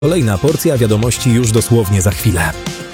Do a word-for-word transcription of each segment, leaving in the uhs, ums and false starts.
Kolejna porcja wiadomości już dosłownie za chwilę.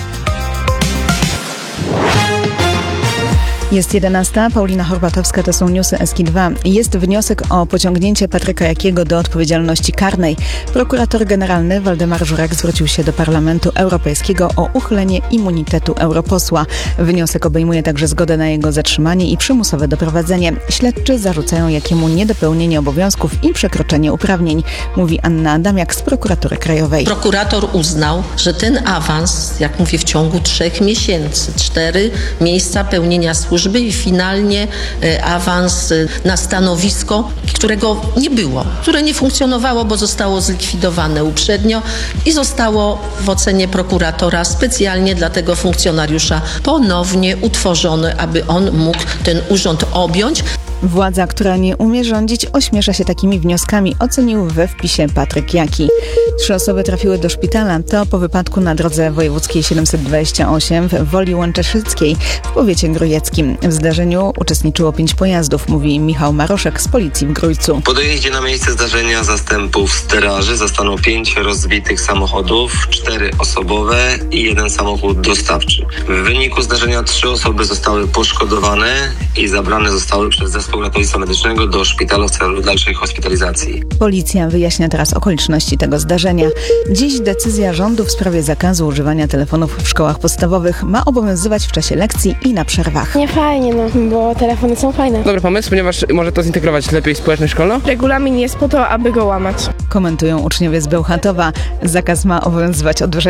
Jest jedenasta, Paulina Horbatowska, to są newsy S K dwa. Jest wniosek o pociągnięcie Patryka Jakiego do odpowiedzialności karnej. Prokurator generalny Waldemar Żurek zwrócił się do Parlamentu Europejskiego o uchylenie immunitetu europosła. Wniosek obejmuje także zgodę na jego zatrzymanie i przymusowe doprowadzenie. Śledczy zarzucają Jakiemu niedopełnienie obowiązków i przekroczenie uprawnień, mówi Anna Adamiak z Prokuratury Krajowej. Prokurator uznał, że ten awans, jak mówię, w ciągu trzech miesięcy, cztery miejsca pełnienia służby i finalnie awans na stanowisko, którego nie było, które nie funkcjonowało, bo zostało zlikwidowane uprzednio i zostało w ocenie prokuratora specjalnie dla tego funkcjonariusza ponownie utworzone, aby on mógł ten urząd objąć. Władza, która nie umie rządzić, ośmiesza się takimi wnioskami, ocenił we wpisie Patryk Jaki. Trzy osoby trafiły do szpitala. To po wypadku na drodze wojewódzkiej siedemset dwadzieścia osiem w Woli Łęczeszyckiej w powiecie grójeckim. W zdarzeniu uczestniczyło pięć pojazdów, mówi Michał Maroszek z policji w Grójcu. Po dojeździe na miejsce zdarzenia zastępów straży zastano pięć rozbitych samochodów, cztery osobowe i jeden samochód dostawczy. W wyniku zdarzenia trzy osoby zostały poszkodowane i zabrane zostały przez zespół ratownictwa medycznego do szpitala w celu dalszej hospitalizacji. Policja wyjaśnia teraz okoliczności tego zdarzenia. Dziś decyzja rządu w sprawie zakazu używania telefonów w szkołach podstawowych ma obowiązywać w czasie lekcji i na przerwach. Nie fajnie, no, bo telefony są fajne. Dobry pomysł, ponieważ może to zintegrować lepiej w społeczność szkolną. Regulamin jest po to, aby go łamać. Komentują uczniowie z Bełchatowa. Zakaz ma obowiązywać od